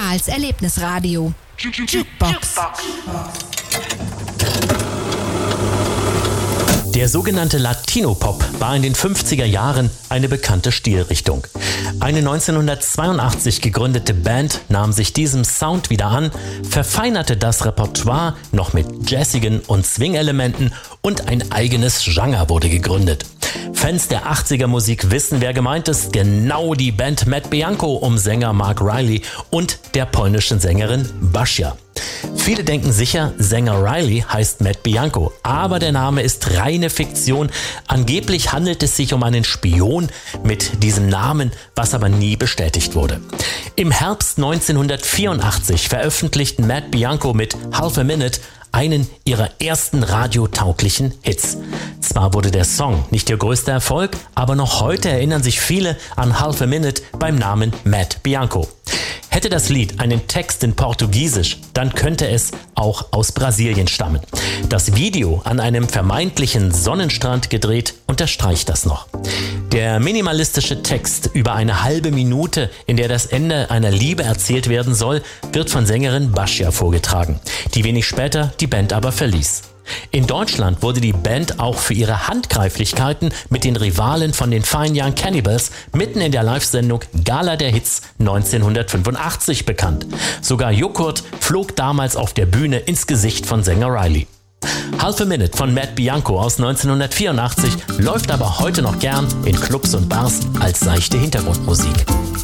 Karls Erlebnisradio. Jukebox. Der sogenannte Latino-Pop war in den 50er Jahren eine bekannte Stilrichtung. Eine 1982 gegründete Band nahm sich diesem Sound wieder an, verfeinerte das Repertoire noch mit jazzigen und Swing-Elementen und ein eigenes Genre wurde gegründet. Fans der 80er Musik wissen, wer gemeint ist. Genau die Band Matt Bianco um Sänger Mark Riley und der polnischen Sängerin Basia. Viele denken sicher, Sänger Riley heißt Matt Bianco, aber der Name ist reine Fiktion. Angeblich handelt es sich um einen Spion mit diesem Namen, was aber nie bestätigt wurde. Im Herbst 1984 veröffentlichten Matt Bianco mit Half a Minute einen ihrer ersten radiotauglichen Hits. Zwar wurde der Song nicht ihr größter Erfolg, aber noch heute erinnern sich viele an Half a Minute beim Namen Matt Bianco. Hätte das Lied einen Text in Portugiesisch, dann könnte es auch aus Brasilien stammen. Das Video an einem vermeintlichen Sonnenstrand gedreht unterstreicht das noch. Der minimalistische Text über eine halbe Minute, in der das Ende einer Liebe erzählt werden soll, wird von Sängerin Basia vorgetragen, die wenig später die Band aber verließ. In Deutschland wurde die Band auch für ihre Handgreiflichkeiten mit den Rivalen von den Fine Young Cannibals mitten in der Live-Sendung Gala der Hits 1985 bekannt. Sogar Joghurt flog damals auf der Bühne ins Gesicht von Sänger Riley. Half a Minute von Matt Bianco aus 1984 läuft aber heute noch gern in Clubs und Bars als seichte Hintergrundmusik.